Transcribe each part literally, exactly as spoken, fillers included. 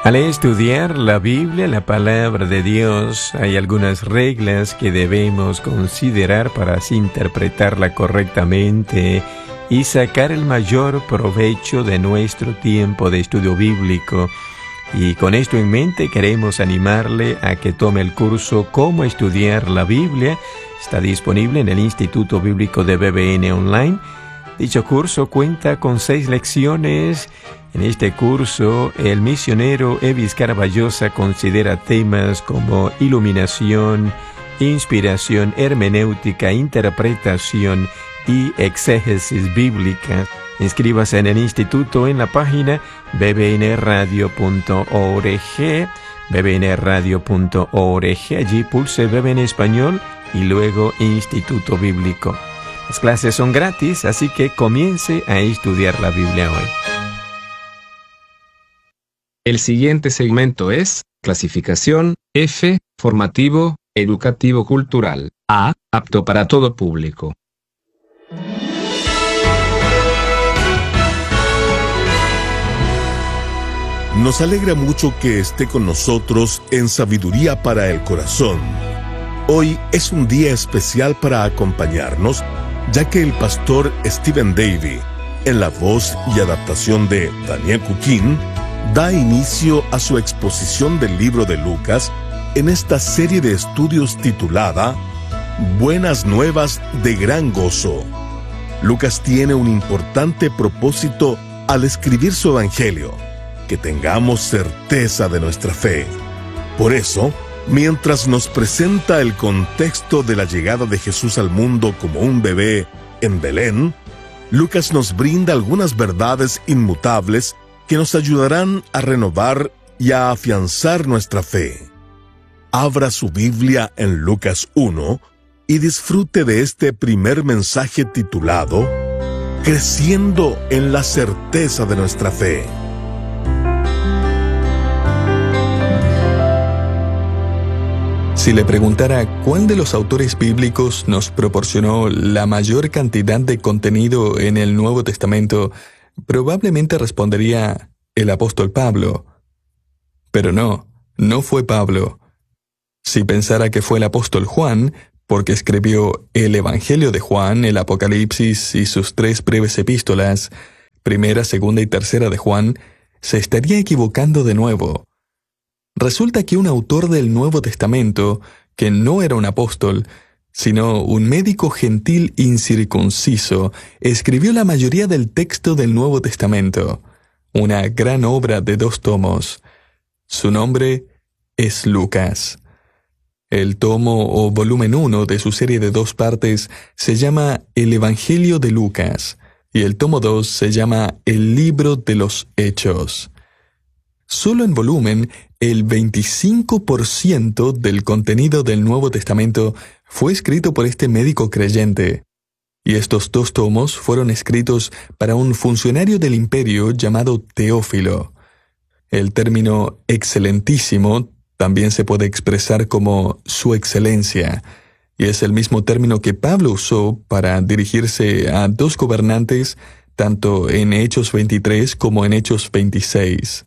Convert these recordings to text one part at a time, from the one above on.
Al estudiar la Biblia, la palabra de Dios, hay algunas reglas que debemos considerar para así interpretarla correctamente y sacar el mayor provecho de nuestro tiempo de estudio bíblico. Y con esto en mente queremos animarle a que tome el curso Cómo estudiar la Biblia. Está disponible en el Instituto Bíblico de B B N Online. Dicho curso cuenta con seis lecciones. En este curso, el misionero Evis Caraballosa considera temas como iluminación, inspiración, hermenéutica, interpretación y exégesis bíblica. Inscríbase en el instituto en la página b b n radio punto org, b b n radio punto org. Allí pulse B B N Español y luego Instituto Bíblico. Las clases son gratis, así que comience a estudiar la Biblia hoy. El siguiente segmento es clasificación F, formativo, educativo cultural. A, apto para todo público. Nos alegra mucho que esté con nosotros en Sabiduría para el Corazón. Hoy es un día especial para acompañarnos, ya que el pastor Stephen Davey, en la voz y adaptación de Daniel Cuquín, da inicio a su exposición del libro de Lucas en esta serie de estudios titulada Buenas Nuevas de Gran Gozo. Lucas tiene un importante propósito al escribir su evangelio: que tengamos certeza de nuestra fe. Por eso, mientras nos presenta el contexto de la llegada de Jesús al mundo como un bebé en Belén, Lucas nos brinda algunas verdades inmutables que nos ayudarán a renovar y a afianzar nuestra fe. Abra su Biblia en Lucas uno y disfrute de este primer mensaje titulado Creciendo en la certeza de nuestra fe. Si le preguntara cuál de los autores bíblicos nos proporcionó la mayor cantidad de contenido en el Nuevo Testamento, probablemente respondería el apóstol Pablo. Pero no, no fue Pablo. Si pensara que fue el apóstol Juan, porque escribió el Evangelio de Juan, el Apocalipsis y sus tres breves epístolas, primera, segunda y tercera de Juan, se estaría equivocando de nuevo. Resulta que un autor del Nuevo Testamento, que no era un apóstol, sino un médico gentil incircunciso, escribió la mayoría del texto del Nuevo Testamento, una gran obra de dos tomos. Su nombre es Lucas. El tomo o volumen uno de su serie de dos partes se llama El Evangelio de Lucas, y el tomo dos se llama El Libro de los Hechos. Solo en volumen, el veinticinco por ciento del contenido del Nuevo Testamento fue escrito por este médico creyente. Y estos dos tomos fueron escritos para un funcionario del imperio llamado Teófilo. El término excelentísimo también se puede expresar como su excelencia, y es el mismo término que Pablo usó para dirigirse a dos gobernantes, tanto en Hechos veintitrés como en Hechos veintiséis.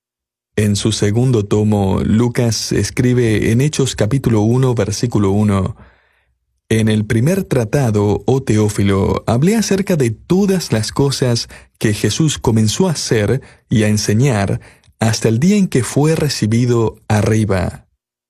En su segundo tomo, Lucas escribe en Hechos capítulo uno, versículo uno, En el primer tratado, oh Teófilo, hablé acerca de todas las cosas que Jesús comenzó a hacer y a enseñar hasta el día en que fue recibido arriba.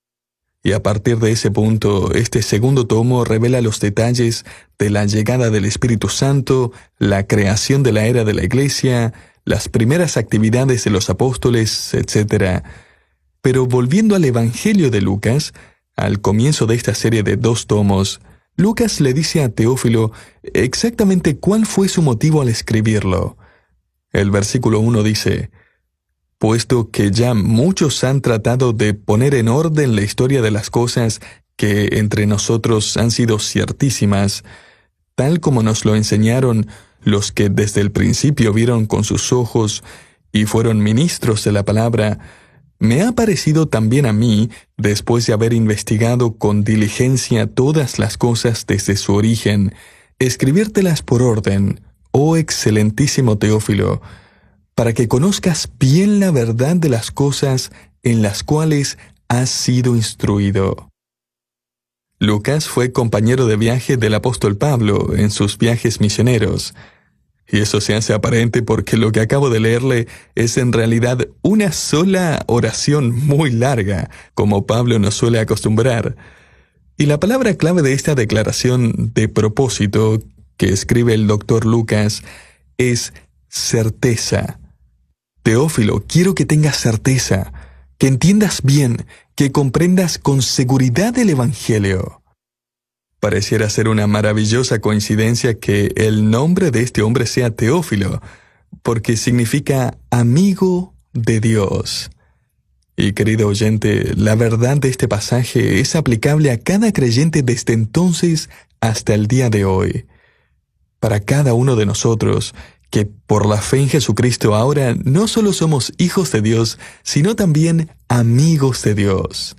Y a partir de ese punto, este segundo tomo revela los detalles de la llegada del Espíritu Santo, la creación de la era de la Iglesia, las primeras actividades de los apóstoles, etcétera. Pero volviendo al Evangelio de Lucas, al comienzo de esta serie de dos tomos, Lucas le dice a Teófilo exactamente cuál fue su motivo al escribirlo. El versículo uno dice: Puesto que ya muchos han tratado de poner en orden la historia de las cosas que entre nosotros han sido ciertísimas, tal como nos lo enseñaron los que desde el principio vieron con sus ojos y fueron ministros de la palabra, me ha parecido también a mí, después de haber investigado con diligencia todas las cosas desde su origen, escribírtelas por orden, oh excelentísimo Teófilo, para que conozcas bien la verdad de las cosas en las cuales has sido instruido. Lucas fue compañero de viaje del apóstol Pablo en sus viajes misioneros. Y eso se hace aparente porque lo que acabo de leerle es en realidad una sola oración muy larga, como Pablo nos suele acostumbrar. Y la palabra clave de esta declaración de propósito que escribe el doctor Lucas es certeza. Teófilo, quiero que tengas certeza, que entiendas bien, que comprendas con seguridad el Evangelio. Pareciera ser una maravillosa coincidencia que el nombre de este hombre sea Teófilo, porque significa amigo de Dios. Y querido oyente, la verdad de este pasaje es aplicable a cada creyente desde entonces hasta el día de hoy. Para cada uno de nosotros, que por la fe en Jesucristo ahora no solo somos hijos de Dios, sino también amigos de Dios.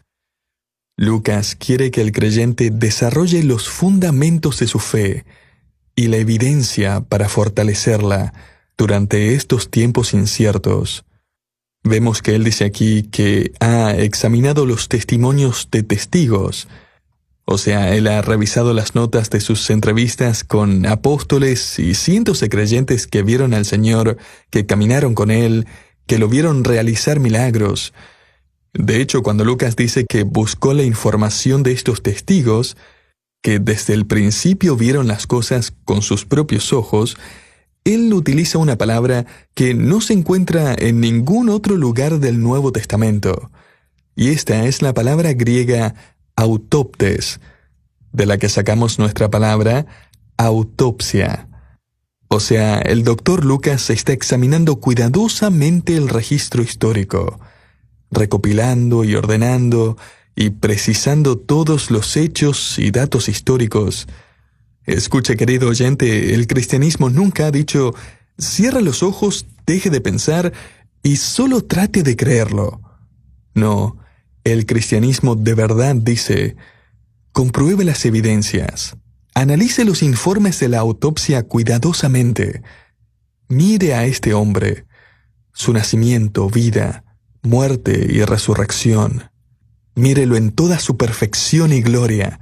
Lucas quiere que el creyente desarrolle los fundamentos de su fe y la evidencia para fortalecerla durante estos tiempos inciertos. Vemos que él dice aquí que ha examinado los testimonios de testigos. O sea, él ha revisado las notas de sus entrevistas con apóstoles y cientos de creyentes que vieron al Señor, que caminaron con él, que lo vieron realizar milagros. De hecho, cuando Lucas dice que buscó la información de estos testigos, que desde el principio vieron las cosas con sus propios ojos, él utiliza una palabra que no se encuentra en ningún otro lugar del Nuevo Testamento. Y esta es la palabra griega autóptes, de la que sacamos nuestra palabra autopsia. O sea, el doctor Lucas está examinando cuidadosamente el registro histórico, recopilando y ordenando y precisando todos los hechos y datos históricos. Escuche, querido oyente, el cristianismo nunca ha dicho, cierre los ojos, deje de pensar y solo trate de creerlo. No, el cristianismo de verdad dice, compruebe las evidencias, analice los informes de la autopsia cuidadosamente, mire a este hombre, su nacimiento, vida, muerte y resurrección. Mírelo en toda su perfección y gloria,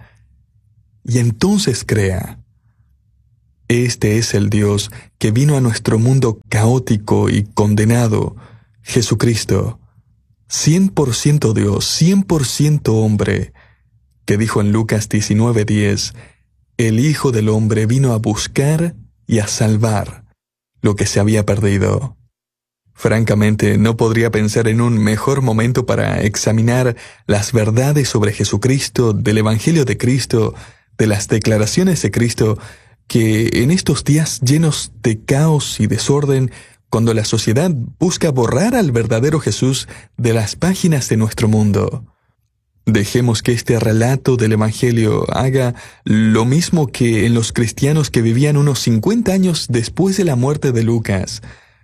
y entonces crea. Este es el Dios que vino a nuestro mundo caótico y condenado, Jesucristo, cien por ciento Dios, cien por ciento hombre, que dijo en Lucas diecinueve diez, el Hijo del Hombre vino a buscar y a salvar lo que se había perdido. Francamente, no podría pensar en un mejor momento para examinar las verdades sobre Jesucristo, del Evangelio de Cristo, de las declaraciones de Cristo, que en estos días llenos de caos y desorden, cuando la sociedad busca borrar al verdadero Jesús de las páginas de nuestro mundo. Dejemos que este relato del Evangelio haga lo mismo que en los cristianos que vivían unos cincuenta años después de la muerte de Lucas.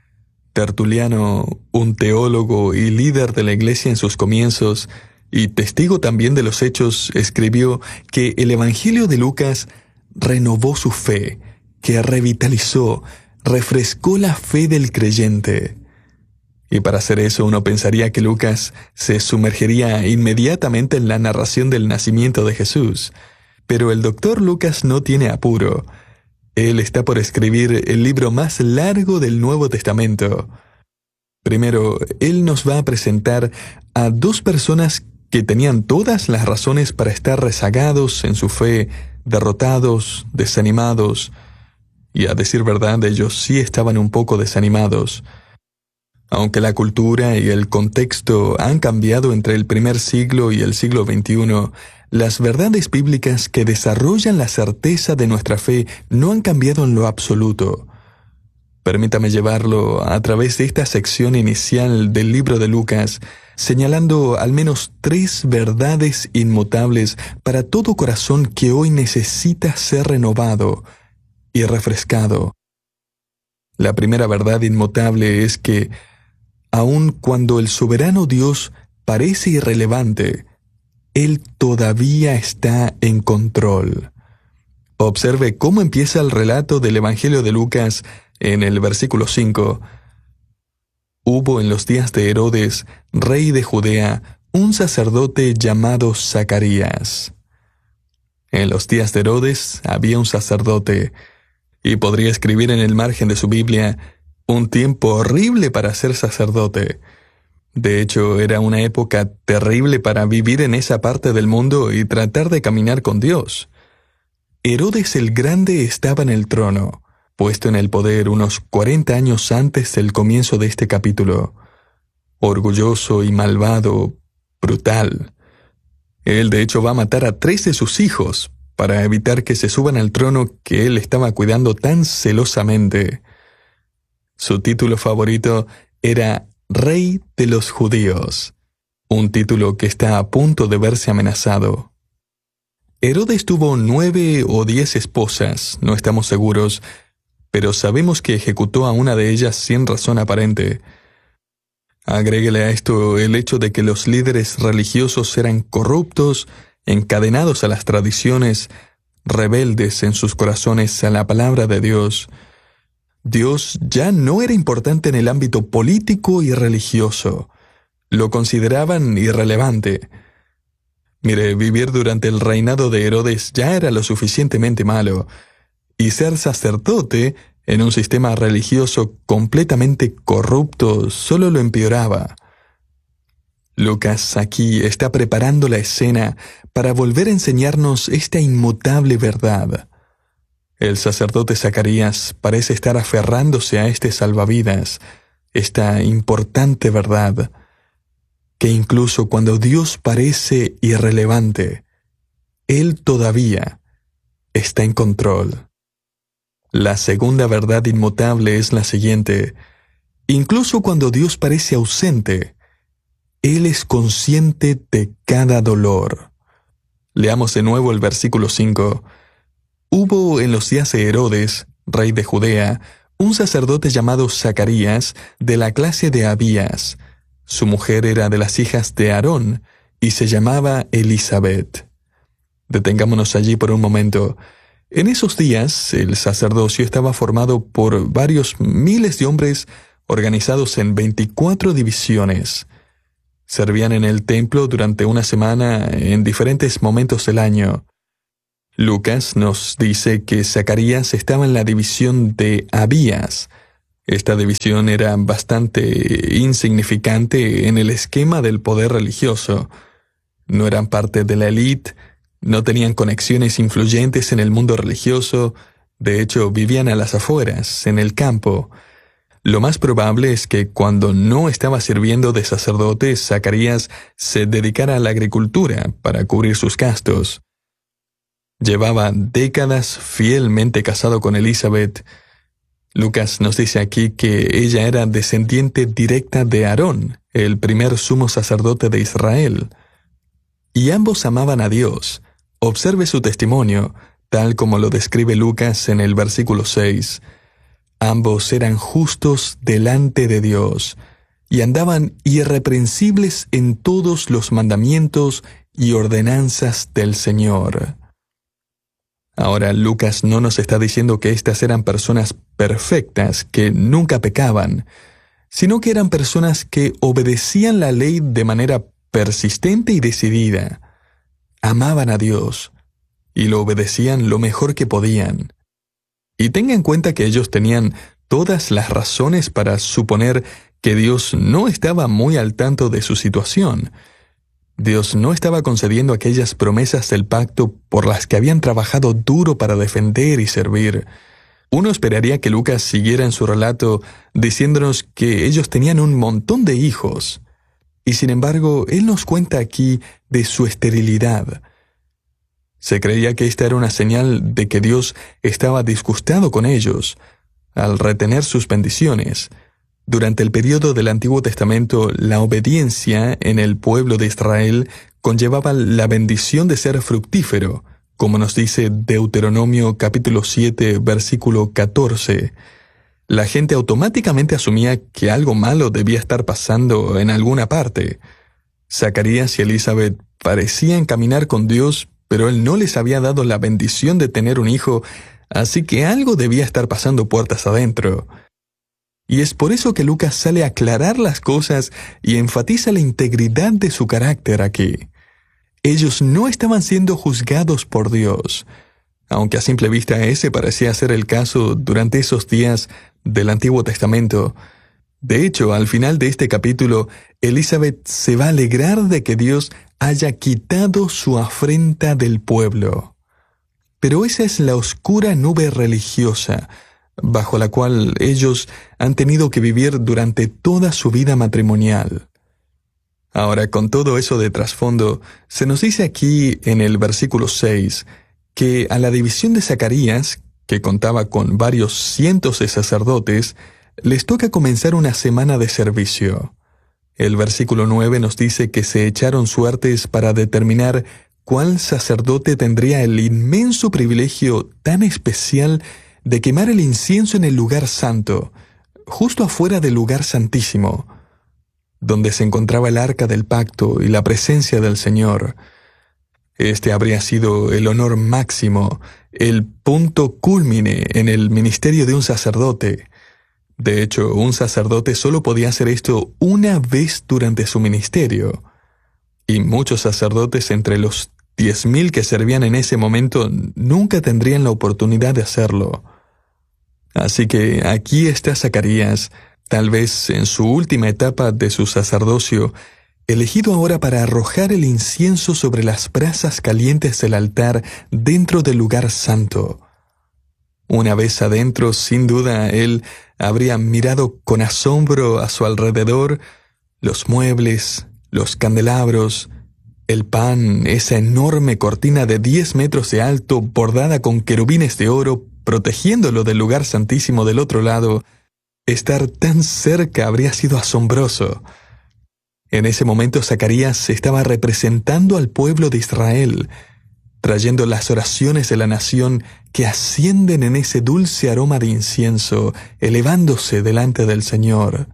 Tertuliano, un teólogo y líder de la iglesia en sus comienzos, y testigo también de los hechos, escribió que el Evangelio de Lucas renovó su fe, que revitalizó, refrescó la fe del creyente. Y para hacer eso uno pensaría que Lucas se sumergiría inmediatamente en la narración del nacimiento de Jesús. Pero el doctor Lucas no tiene apuro. Él está por escribir el libro más largo del Nuevo Testamento. Primero, él nos va a presentar a dos personas que tenían todas las razones para estar rezagados en su fe, derrotados, desanimados. Y a decir verdad, ellos sí estaban un poco desanimados. Aunque la cultura y el contexto han cambiado entre el primer siglo y el siglo veintiuno, las verdades bíblicas que desarrollan la certeza de nuestra fe no han cambiado en lo absoluto. Permítame llevarlo a través de esta sección inicial del libro de Lucas, señalando al menos tres verdades inmutables para todo corazón que hoy necesita ser renovado y refrescado. La primera verdad inmutable es que, aun cuando el soberano Dios parece irrelevante, Él todavía está en control. Observe cómo empieza el relato del Evangelio de Lucas en el versículo cinco. Hubo en los días de Herodes, rey de Judea, un sacerdote llamado Zacarías. En los días de Herodes había un sacerdote, y podría escribir en el margen de su Biblia, un tiempo horrible para ser sacerdote. De hecho, era una época terrible para vivir en esa parte del mundo y tratar de caminar con Dios. Herodes el Grande estaba en el trono, puesto en el poder unos cuarenta años antes del comienzo de este capítulo. Orgulloso y malvado, brutal. Él de hecho va a matar a tres de sus hijos para evitar que se suban al trono que él estaba cuidando tan celosamente. Su título favorito era Rey de los Judíos, un título que está a punto de verse amenazado. Herodes tuvo nueve o diez esposas, no estamos seguros, pero sabemos que ejecutó a una de ellas sin razón aparente. Agréguele a esto el hecho de que los líderes religiosos eran corruptos, encadenados a las tradiciones, rebeldes en sus corazones a la palabra de Dios. Dios ya no era importante en el ámbito político y religioso. Lo consideraban irrelevante. Mire, vivir durante el reinado de Herodes ya era lo suficientemente malo, y ser sacerdote en un sistema religioso completamente corrupto solo lo empeoraba. Lucas aquí está preparando la escena para volver a enseñarnos esta inmutable verdad. El sacerdote Zacarías parece estar aferrándose a este salvavidas, esta importante verdad, que incluso cuando Dios parece irrelevante, Él todavía está en control. La segunda verdad inmutable es la siguiente: incluso cuando Dios parece ausente, Él es consciente de cada dolor. Leamos de nuevo el versículo cinco. Hubo en los días de Herodes, rey de Judea, un sacerdote llamado Zacarías, de la clase de Abías. Su mujer era de las hijas de Aarón, y se llamaba Elisabet. Detengámonos allí por un momento. En esos días, el sacerdocio estaba formado por varios miles de hombres organizados en veinticuatro divisiones. Servían en el templo durante una semana en diferentes momentos del año. Lucas nos dice que Zacarías estaba en la división de Abías. Esta división era bastante insignificante en el esquema del poder religioso. No eran parte de la élite, no tenían conexiones influyentes en el mundo religioso, de hecho vivían a las afueras, en el campo. Lo más probable es que cuando no estaba sirviendo de sacerdote, Zacarías se dedicara a la agricultura para cubrir sus gastos. Llevaba décadas fielmente casado con Elisabet. Lucas nos dice aquí que ella era descendiente directa de Aarón, el primer sumo sacerdote de Israel. Y ambos amaban a Dios. Observe su testimonio, tal como lo describe Lucas en el versículo seis. Ambos eran justos delante de Dios, y andaban irreprensibles en todos los mandamientos y ordenanzas del Señor. Ahora, Lucas no nos está diciendo que estas eran personas perfectas, que nunca pecaban, sino que eran personas que obedecían la ley de manera persistente y decidida. Amaban a Dios, y lo obedecían lo mejor que podían. Y tenga en cuenta que ellos tenían todas las razones para suponer que Dios no estaba muy al tanto de su situación. Dios no estaba concediendo aquellas promesas del pacto por las que habían trabajado duro para defender y servir. Uno esperaría que Lucas siguiera en su relato diciéndonos que ellos tenían un montón de hijos. Y sin embargo, él nos cuenta aquí de su esterilidad. Se creía que esta era una señal de que Dios estaba disgustado con ellos, al retener sus bendiciones. Durante el período del Antiguo Testamento, la obediencia en el pueblo de Israel conllevaba la bendición de ser fructífero, como nos dice Deuteronomio capítulo siete, versículo catorce. La gente automáticamente asumía que algo malo debía estar pasando en alguna parte. Zacarías y Elisabet parecían caminar con Dios, pero Él no les había dado la bendición de tener un hijo, así que algo debía estar pasando puertas adentro. Y es por eso que Lucas sale a aclarar las cosas y enfatiza la integridad de su carácter aquí. Ellos no estaban siendo juzgados por Dios, aunque a simple vista ese parecía ser el caso durante esos días del Antiguo Testamento. De hecho, al final de este capítulo, Elizabeth se va a alegrar de que Dios haya quitado su afrenta del pueblo. Pero esa es la oscura nube religiosa, bajo la cual ellos han tenido que vivir durante toda su vida matrimonial. Ahora, con todo eso de trasfondo, se nos dice aquí en el versículo seis que a la división de Zacarías, que contaba con varios cientos de sacerdotes, les toca comenzar una semana de servicio. El versículo nueve nos dice que se echaron suertes para determinar cuál sacerdote tendría el inmenso privilegio tan especial de quemar el incienso en el lugar santo, justo afuera del lugar santísimo, donde se encontraba el arca del pacto y la presencia del Señor. Este habría sido el honor máximo, el punto cúlmine en el ministerio de un sacerdote. De hecho, un sacerdote solo podía hacer esto una vez durante su ministerio, y muchos sacerdotes entre los diez mil que servían en ese momento nunca tendrían la oportunidad de hacerlo. Así que aquí está Zacarías, tal vez en su última etapa de su sacerdocio, elegido ahora para arrojar el incienso sobre las brasas calientes del altar dentro del lugar santo. Una vez adentro, sin duda, él habría mirado con asombro a su alrededor los muebles, los candelabros, el pan, esa enorme cortina de diez metros de alto bordada con querubines de oro protegiéndolo del lugar santísimo del otro lado. Estar tan cerca habría sido asombroso. En ese momento Zacarías estaba representando al pueblo de Israel, trayendo las oraciones de la nación que ascienden en ese dulce aroma de incienso, elevándose delante del Señor.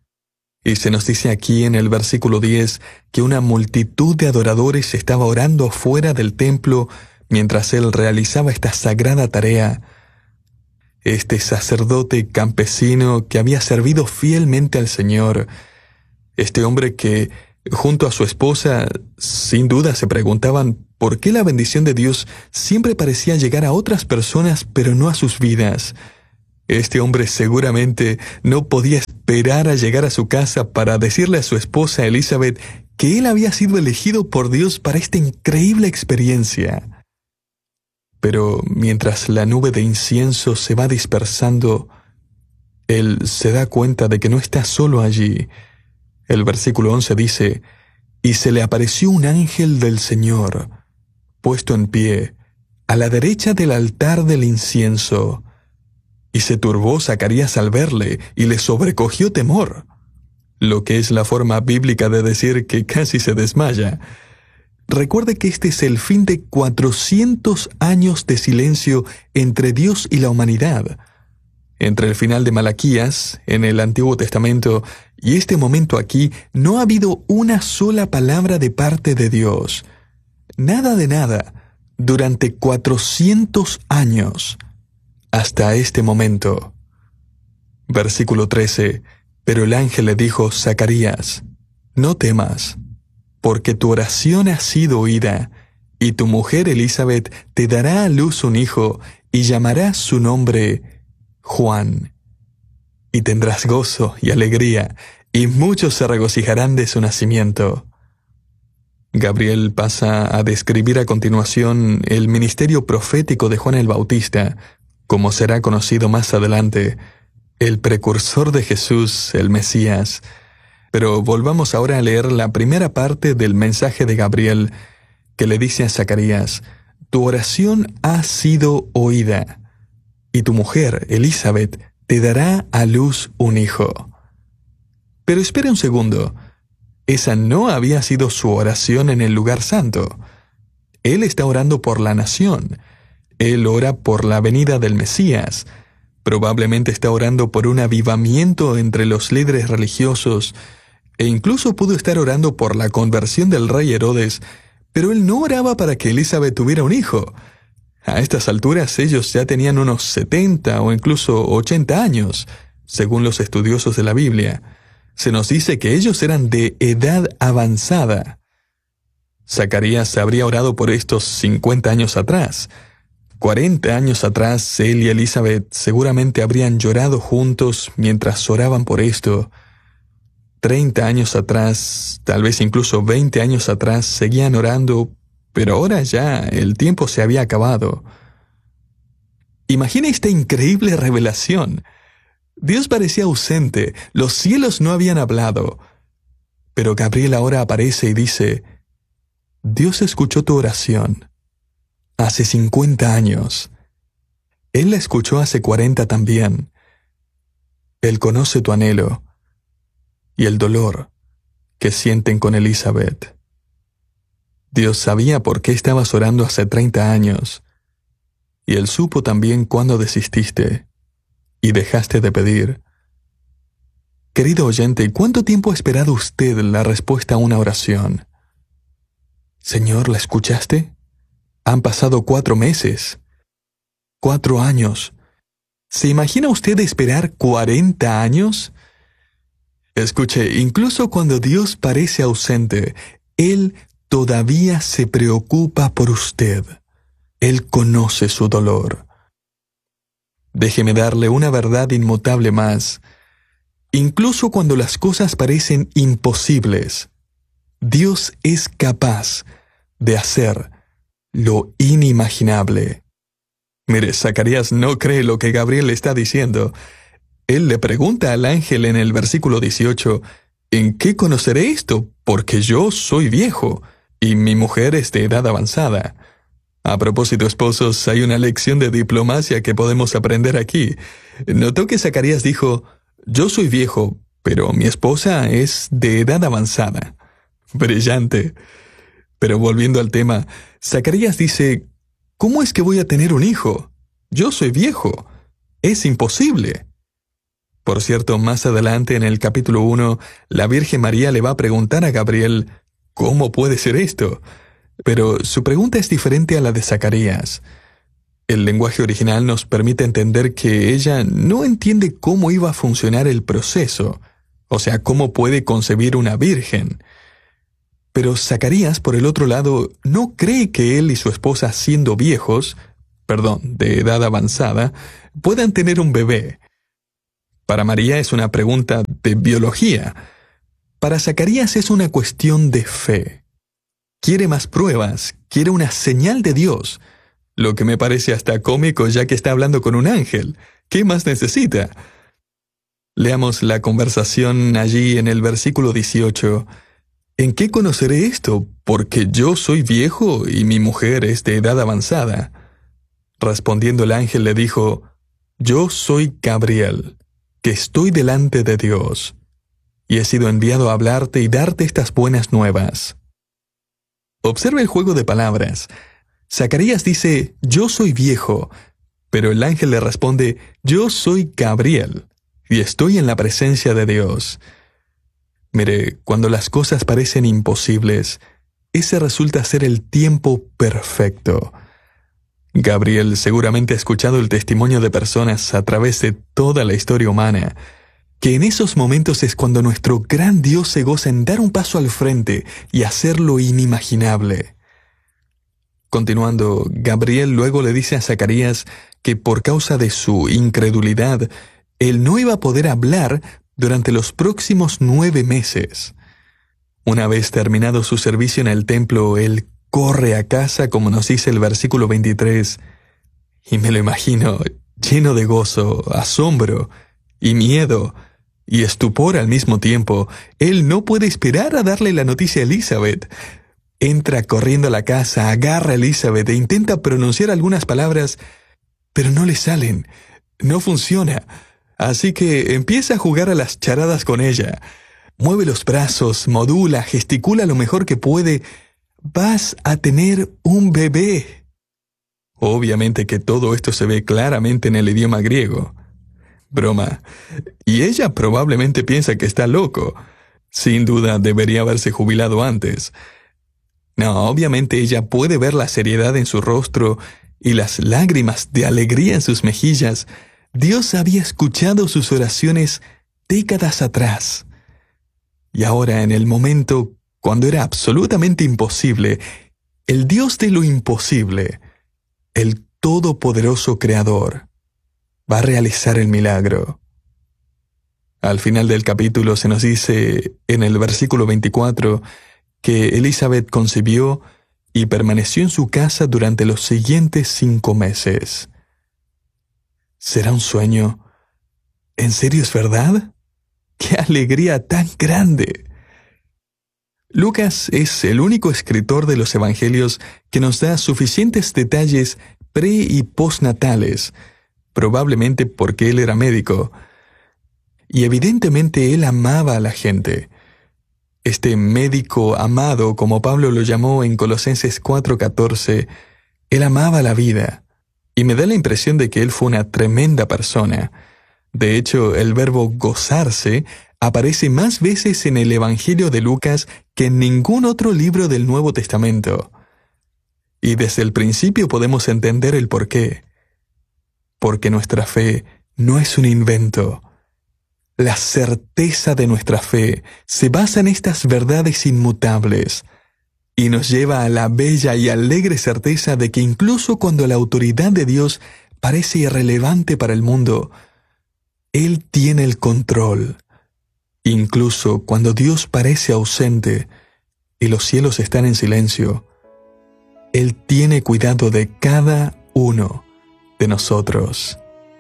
Y se nos dice aquí en el versículo diez que una multitud de adoradores estaba orando fuera del templo mientras él realizaba esta sagrada tarea. Este sacerdote campesino que había servido fielmente al Señor, este hombre que, junto a su esposa, sin duda se preguntaban por qué la bendición de Dios siempre parecía llegar a otras personas pero no a sus vidas. Este hombre seguramente no podía esperar a llegar a su casa para decirle a su esposa Elizabeth que él había sido elegido por Dios para esta increíble experiencia. Pero mientras la nube de incienso se va dispersando, él se da cuenta de que no está solo allí. El versículo once dice, «Y se le apareció un ángel del Señor, puesto en pie, a la derecha del altar del incienso. Y se turbó Zacarías al verle, y le sobrecogió temor», lo que es la forma bíblica de decir que casi se desmaya. Recuerde que este es el fin de cuatrocientos años de silencio entre Dios y la humanidad. Entre el final de Malaquías, en el Antiguo Testamento, y este momento aquí, no ha habido una sola palabra de parte de Dios. Nada de nada, durante cuatrocientos años, hasta este momento. Versículo trece. Pero el ángel le dijo, Zacarías, no temas, porque tu oración ha sido oída, y tu mujer Elizabeth te dará a luz un hijo, y llamarás su nombre Juan. Y tendrás gozo y alegría, y muchos se regocijarán de su nacimiento. Gabriel pasa a describir a continuación el ministerio profético de Juan el Bautista, como será conocido más adelante, el precursor de Jesús, el Mesías. Pero volvamos ahora a leer la primera parte del mensaje de Gabriel, que le dice a Zacarías, tu oración ha sido oída, y tu mujer, Elizabeth, te dará a luz un hijo. Pero espera un segundo, esa no había sido su oración en el lugar santo. Él está orando por la nación. Él ora por la venida del Mesías. Probablemente está orando por un avivamiento entre los líderes religiosos, e incluso pudo estar orando por la conversión del rey Herodes, pero él no oraba para que Elizabeth tuviera un hijo. A estas alturas ellos ya tenían unos setenta o incluso ochenta años. según los estudiosos de la Biblia. Se nos dice que ellos eran de edad avanzada. Zacarías habría orado por estos cincuenta años atrás. cuarenta años atrás, él y Elizabeth seguramente habrían llorado juntos mientras oraban por esto. treinta años atrás, tal vez incluso veinte años atrás, seguían orando, pero ahora ya el tiempo se había acabado. Imagina esta increíble revelación. Dios parecía ausente, los cielos no habían hablado. Pero Gabriel ahora aparece y dice: Dios escuchó tu oración hace cincuenta años. Él la escuchó hace cuarenta también. Él conoce tu anhelo y el dolor que sienten con Elizabeth. Dios sabía por qué estabas orando hace treinta años, y Él supo también cuándo desististe y dejaste de pedir. Querido oyente, ¿cuánto tiempo ha esperado usted la respuesta a una oración? Señor, ¿la escuchaste? Han pasado cuatro meses, cuatro años. ¿Se imagina usted esperar cuarenta años? Escuche, incluso cuando Dios parece ausente, Él todavía se preocupa por usted. Él conoce su dolor. Déjeme darle una verdad inmutable más. Incluso cuando las cosas parecen imposibles, Dios es capaz de hacer lo inimaginable. Mire, Zacarías no cree lo que Gabriel le está diciendo. Él le pregunta al ángel en el versículo dieciocho, ¿en qué conoceré esto? Porque yo soy viejo, y mi mujer es de edad avanzada. A propósito, esposos, hay una lección de diplomacia que podemos aprender aquí. Notó que Zacarías dijo, yo soy viejo, pero mi esposa es de edad avanzada. Brillante. Pero volviendo al tema, Zacarías dice, ¿cómo es que voy a tener un hijo? Yo soy viejo. Es imposible. Por cierto, más adelante en el capítulo uno, la Virgen María le va a preguntar a Gabriel, ¿cómo puede ser esto? Pero su pregunta es diferente a la de Zacarías. El lenguaje original nos permite entender que ella no entiende cómo iba a funcionar el proceso, o sea, cómo puede concebir una virgen. Pero Zacarías, por el otro lado, no cree que él y su esposa, siendo viejos, perdón, de edad avanzada, puedan tener un bebé. Para María es una pregunta de biología. Para Zacarías es una cuestión de fe. Quiere más pruebas, quiere una señal de Dios, lo que me parece hasta cómico ya que está hablando con un ángel. ¿Qué más necesita? Leamos la conversación allí en el versículo dieciocho. ¿En qué conoceré esto? Porque yo soy viejo y mi mujer es de edad avanzada. Respondiendo el ángel le dijo, yo soy Gabriel, que estoy delante de Dios, y he sido enviado a hablarte y darte estas buenas nuevas. Observa el juego de palabras. Zacarías dice, yo soy viejo, pero el ángel le responde, yo soy Gabriel, y estoy en la presencia de Dios. Mire, cuando las cosas parecen imposibles, ese resulta ser el tiempo perfecto. Gabriel seguramente ha escuchado el testimonio de personas a través de toda la historia humana, que en esos momentos es cuando nuestro gran Dios se goza en dar un paso al frente y hacer lo inimaginable. Continuando, Gabriel luego le dice a Zacarías que por causa de su incredulidad, él no iba a poder hablar durante los próximos nueve meses. Una vez terminado su servicio en el templo, él corre a casa, como nos dice el versículo veintitrés, y me lo imagino lleno de gozo, asombro y miedo y estupor al mismo tiempo. Él no puede esperar a darle la noticia a Elizabeth. Entra corriendo a la casa, agarra a Elizabeth e intenta pronunciar algunas palabras, pero no le salen, no funciona. Así que empieza a jugar a las charadas con ella. Mueve los brazos, modula, gesticula lo mejor que puede. Vas a tener un bebé. Obviamente que todo esto se ve claramente en el idioma griego. Broma. Y ella probablemente piensa que está loco. Sin duda debería haberse jubilado antes. No, obviamente ella puede ver la seriedad en su rostro y las lágrimas de alegría en sus mejillas, Dios había escuchado sus oraciones décadas atrás. Y ahora, en el momento cuando era absolutamente imposible, el Dios de lo imposible, el todopoderoso Creador, va a realizar el milagro. Al final del capítulo se nos dice, en el versículo veinticuatro, que Elizabeth concibió y permaneció en su casa durante los siguientes cinco meses. ¿Será un sueño? ¿En serio es verdad? ¡Qué alegría tan grande! Lucas es el único escritor de los evangelios que nos da suficientes detalles pre- y postnatales, probablemente porque él era médico. Y evidentemente él amaba a la gente. Este médico amado, como Pablo lo llamó en Colosenses cuatro catorce, él amaba la vida. Y me da la impresión de que él fue una tremenda persona. De hecho, el verbo gozarse aparece más veces en el Evangelio de Lucas que en ningún otro libro del Nuevo Testamento. Y desde el principio podemos entender el porqué. Porque nuestra fe no es un invento. La certeza de nuestra fe se basa en estas verdades inmutables y nos lleva a la bella y alegre certeza de que incluso cuando la autoridad de Dios parece irrelevante para el mundo, Él tiene el control. Incluso cuando Dios parece ausente y los cielos están en silencio, Él tiene cuidado de cada uno de nosotros.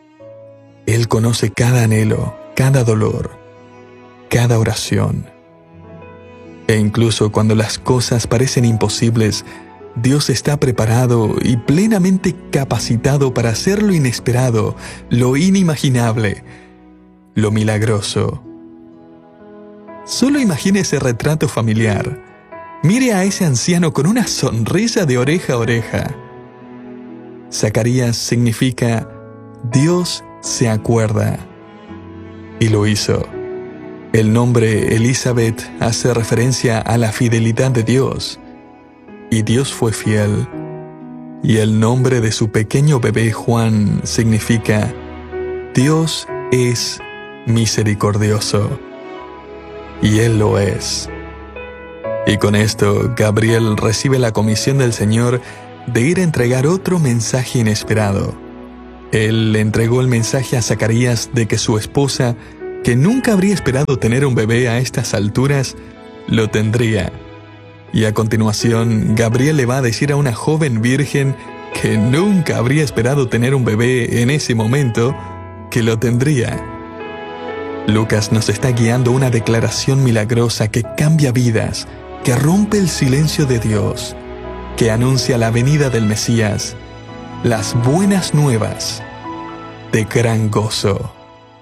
Él conoce cada anhelo, cada dolor, cada oración. E incluso cuando las cosas parecen imposibles, Dios está preparado y plenamente capacitado para hacer lo inesperado, lo inimaginable, lo milagroso. Solo imagine ese retrato familiar. Mire a ese anciano con una sonrisa de oreja a oreja. Zacarías significa Dios se acuerda. Y lo hizo. El nombre Elizabeth hace referencia a la fidelidad de Dios. Y Dios fue fiel. Y el nombre de su pequeño bebé Juan significa Dios es misericordioso. Y Él lo es. Y con esto, Gabriel recibe la comisión del Señor de ir a entregar otro mensaje inesperado. Él le entregó el mensaje a Zacarías de que su esposa, que nunca habría esperado tener un bebé a estas alturas, lo tendría. Y a continuación, Gabriel le va a decir a una joven virgen que nunca habría esperado tener un bebé en ese momento, que lo tendría. Lucas nos está guiando una declaración milagrosa que cambia vidas, que rompe el silencio de Dios, que anuncia la venida del Mesías, las buenas nuevas de gran gozo.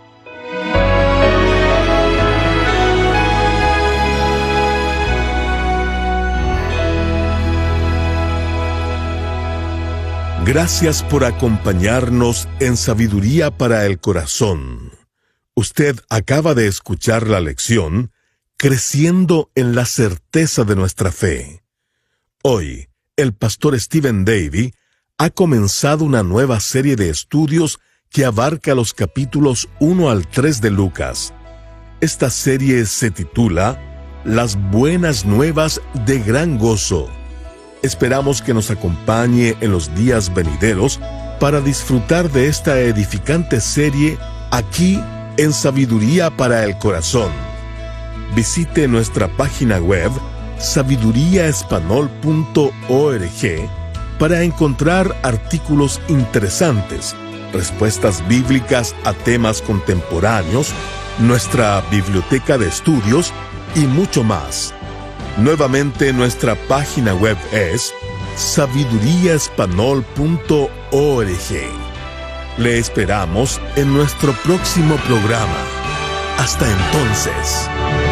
Gracias por acompañarnos en Sabiduría para el Corazón. Usted acaba de escuchar la lección Creciendo en la certeza de nuestra fe. Hoy, el pastor Stephen Davey ha comenzado una nueva serie de estudios que abarca los capítulos uno al tres de Lucas. Esta serie se titula Las buenas nuevas de gran gozo. Esperamos que nos acompañe en los días venideros para disfrutar de esta edificante serie aquí en Sabiduría para el Corazón. Visite nuestra página web sabiduría espanol punto org para encontrar artículos interesantes, respuestas bíblicas a temas contemporáneos, nuestra biblioteca de estudios y mucho más. Nuevamente, nuestra página web es sabiduría espanol punto org. Le esperamos en nuestro próximo programa. Hasta entonces.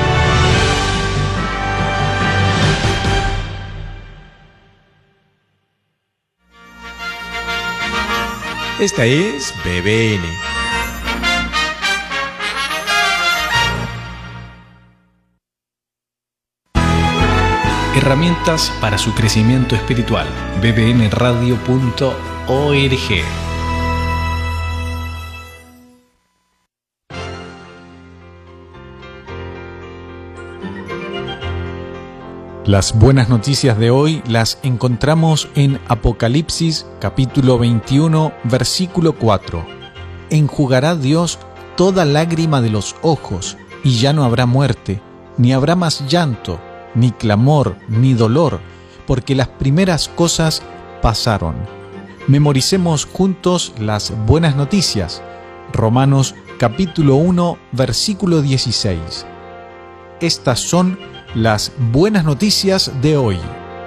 Esta es B B N. Herramientas para su crecimiento espiritual. b b n radio punto org Las buenas noticias de hoy las encontramos en Apocalipsis capítulo veintiuno, versículo cuatro. Enjugará Dios toda lágrima de los ojos, y ya no habrá muerte, ni habrá más llanto, ni clamor, ni dolor, porque las primeras cosas pasaron. Memoricemos juntos las buenas noticias. Romanos capítulo uno, versículo dieciséis. Estas son las buenas noticias de hoy.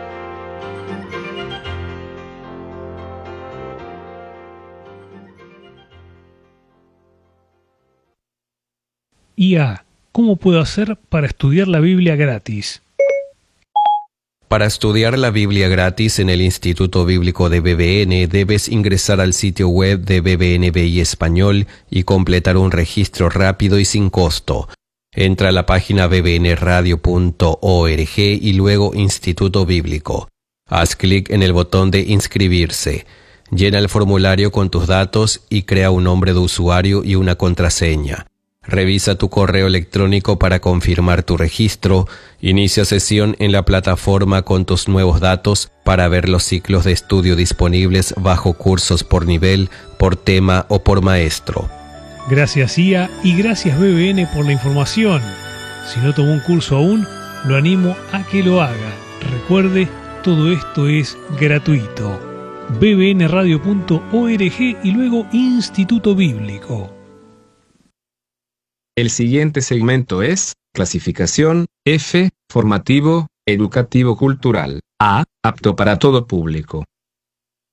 I A, ¿cómo puedo hacer para estudiar la Biblia gratis? Para estudiar la Biblia gratis en el Instituto Bíblico de B B N, debes ingresar al sitio web de B B N B I Español y completar un registro rápido y sin costo. Entra a la página b b n radio punto org y luego Instituto Bíblico. Haz clic en el botón de inscribirse. Llena el formulario con tus datos y crea un nombre de usuario y una contraseña. Revisa tu correo electrónico para confirmar tu registro. Inicia sesión en la plataforma con tus nuevos datos para ver los ciclos de estudio disponibles bajo cursos por nivel, por tema o por maestro. Gracias I A y gracias B B N por la información. Si no tomó un curso aún, lo animo a que lo haga. Recuerde, todo esto es gratuito. b b n radio punto org y luego Instituto Bíblico. El siguiente segmento es clasificación F, formativo, educativo cultural. A, apto para todo público.